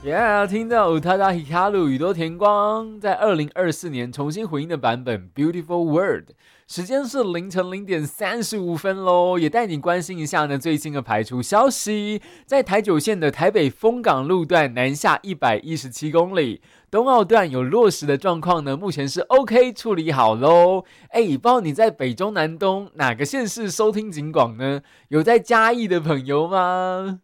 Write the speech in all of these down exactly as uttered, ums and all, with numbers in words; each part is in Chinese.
Yeah， 听到宇多田光宇多田光在二零二四年重新回应的版本 Beautiful World， 时间是凌晨零点三十五分咯，也带你关心一下呢最新的排除消息。在台九线的台北丰港路段南下一百一十七公里，东澳段有落石的状况呢，目前是 OK 处理好咯。哎，不知道你在北中南东哪个县市收听警广呢？有在嘉义的朋友吗？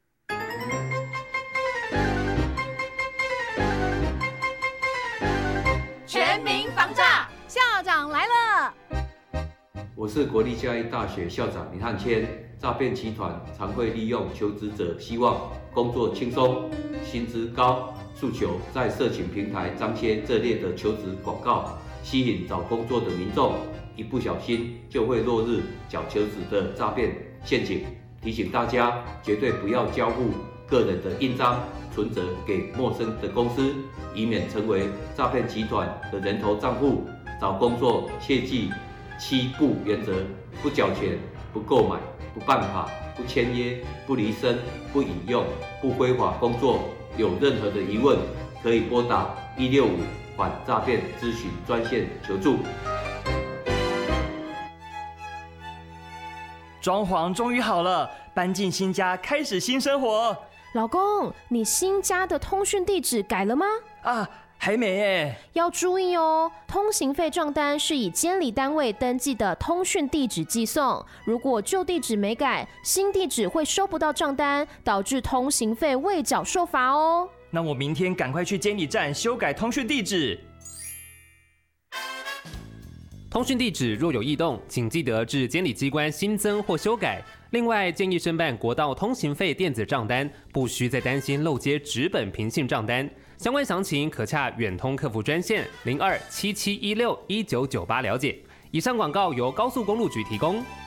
校长来了！ 我是国立嘉义大学校长林汉谦。诈骗集团常会利用求职者希望工作轻松、薪资高诉求，在社群平台张贴这类的求职广告，吸引找工作的民众，一不小心就会落入假求职的诈骗陷阱。提醒大家，绝对不要交付个人的印章、存折给陌生的公司，以免成为诈骗集团的人头账户。找工作切记七不原则：不缴钱、不购买、不办卡、不签约、不离身、不引用、不非法工作。有任何的疑问，可以拨打一六五反诈骗咨询专线求助。 装潢终于好了，搬进新家，开始新生活。 老公，你新家的通讯地址改了吗？ 啊，还没耶。 要注意哦，通行费账单是以监理单位登记的通讯地址寄送，如果旧地址没改，新地址会收不到账单，导致通行费未缴受罚哦。 那我明天赶快去监理站修改通讯地址。 通讯地址若有异动，请记得至监理机关新增或修改。另外，建议申办国道通行费电子账单，不需再担心漏接纸本平信账单。相关详情可洽远通客服专线零二七七一六一九九八了解。以上广告由高速公路局提供。